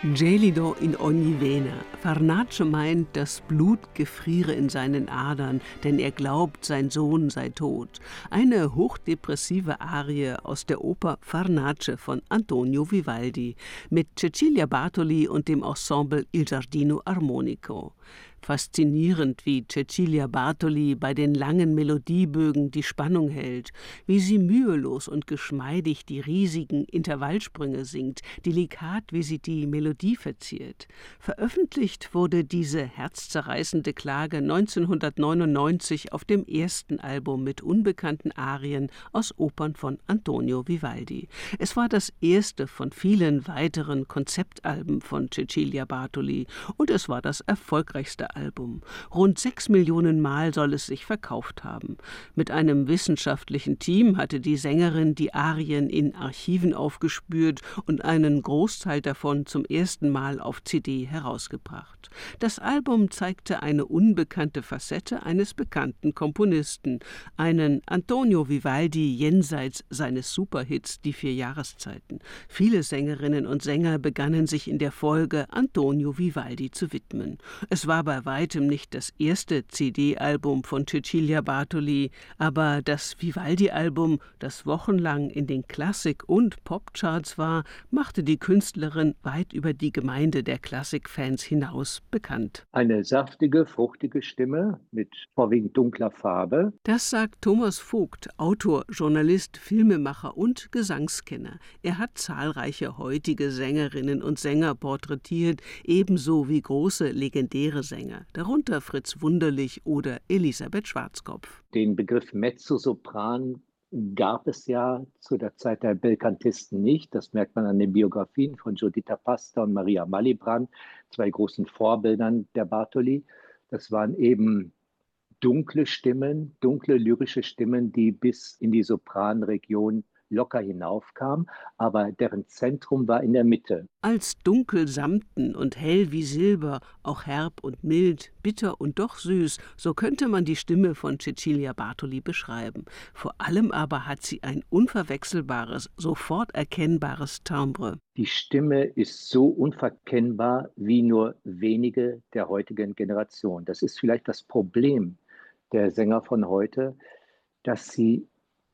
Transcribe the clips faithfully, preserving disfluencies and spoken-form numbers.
Gelido in ogni vena. Farnace meint, das Blut gefriere in seinen Adern, denn er glaubt, sein Sohn sei tot. Eine hochdepressive Arie aus der Oper Farnace von Antonio Vivaldi mit Cecilia Bartoli und dem Ensemble Il Giardino Armonico. Faszinierend, wie Cecilia Bartoli bei den langen Melodiebögen die Spannung hält, wie sie mühelos und geschmeidig die riesigen Intervallsprünge singt, delikat, wie sie die Melodie verziert. Veröffentlicht wurde diese herzzerreißende Klage neunzehnhundertneunundneunzig auf dem ersten Album mit unbekannten Arien aus Opern von Antonio Vivaldi. Es war das erste von vielen weiteren Konzeptalben von Cecilia Bartoli und es war das erfolgreichste Album. Rund sechs Millionen Mal soll es sich verkauft haben. Mit einem wissenschaftlichen Team hatte die Sängerin die Arien in Archiven aufgespürt und einen Großteil davon zum ersten Mal auf C D herausgebracht. Das Album zeigte eine unbekannte Facette eines bekannten Komponisten, einen Antonio Vivaldi jenseits seines Superhits Die vier Jahreszeiten. Viele Sängerinnen und Sänger begannen sich in der Folge Antonio Vivaldi zu widmen. Es war bei weitem nicht das erste C D-Album von Cecilia Bartoli, aber das Vivaldi-Album, das wochenlang in den Klassik- und Popcharts war, machte die Künstlerin weit über die Gemeinde der Klassikfans hinaus bekannt. Eine saftige, fruchtige Stimme mit vorwiegend dunkler Farbe. Das sagt Thomas Vogt, Autor, Journalist, Filmemacher und Gesangskenner. Er hat zahlreiche heutige Sängerinnen und Sänger porträtiert, ebenso wie große legendäre Sänger, darunter Fritz Wunderlich oder Elisabeth Schwarzkopf. Den Begriff Mezzosopran gab es ja zu der Zeit der Belcantisten nicht. Das merkt man an den Biografien von Giuditta Pasta und Maria Malibran, zwei großen Vorbildern der Bartoli. Das waren eben dunkle Stimmen, dunkle lyrische Stimmen, die bis in die Sopranregion locker hinaufkam, aber deren Zentrum war in der Mitte. Als dunkel samten und hell wie Silber, auch herb und mild, bitter und doch süß, so könnte man die Stimme von Cecilia Bartoli beschreiben. Vor allem aber hat sie ein unverwechselbares, sofort erkennbares Timbre. Die Stimme ist so unverkennbar wie nur wenige der heutigen Generation. Das ist vielleicht das Problem der Sänger von heute, dass sie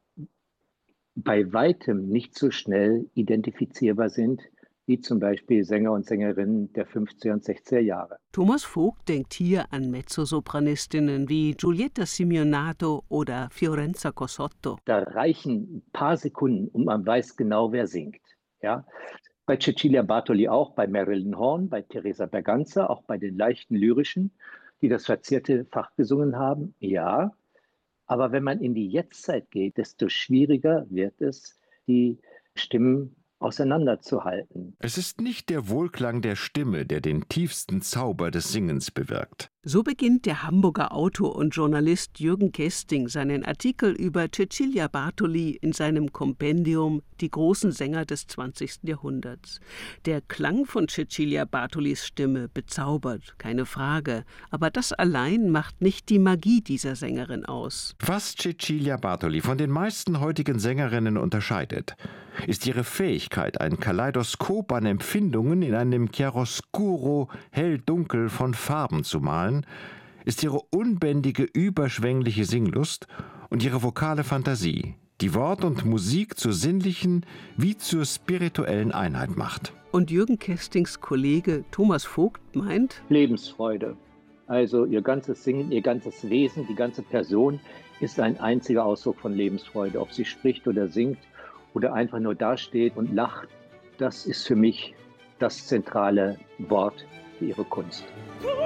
bei weitem nicht so schnell identifizierbar sind wie zum Beispiel Sänger und Sängerinnen der fünfziger und sechziger Jahre. Thomas Vogt denkt hier an Mezzosopranistinnen wie Giulietta Simeonato oder Fiorenza Cossotto. Da reichen ein paar Sekunden und man weiß genau, wer singt. Ja? Bei Cecilia Bartoli auch, bei Marilyn Horne, bei Teresa Berganza, auch bei den leichten lyrischen, die das verzierte Fach gesungen haben, ja. Aber wenn man in die Jetztzeit geht, desto schwieriger wird es, die Stimmen auseinanderzuhalten. Es ist nicht der Wohlklang der Stimme, der den tiefsten Zauber des Singens bewirkt. So beginnt der Hamburger Autor und Journalist Jürgen Kesting seinen Artikel über Cecilia Bartoli in seinem Kompendium Die großen Sänger des zwanzigsten Jahrhunderts. Der Klang von Cecilia Bartolis Stimme bezaubert, keine Frage, aber das allein macht nicht die Magie dieser Sängerin aus. Was Cecilia Bartoli von den meisten heutigen Sängerinnen unterscheidet, ist ihre Fähigkeit, ein Kaleidoskop an Empfindungen in einem Chiaroscuro hell-dunkel von Farben zu malen, ist ihre unbändige, überschwängliche Singlust und ihre vokale Fantasie, die Wort und Musik zur sinnlichen wie zur spirituellen Einheit macht. Und Jürgen Kestings Kollege Thomas Vogt meint: Lebensfreude. Also ihr ganzes Singen, ihr ganzes Wesen, die ganze Person ist ein einziger Ausdruck von Lebensfreude. Ob sie spricht oder singt oder einfach nur dasteht und lacht, das ist für mich das zentrale Wort für ihre Kunst.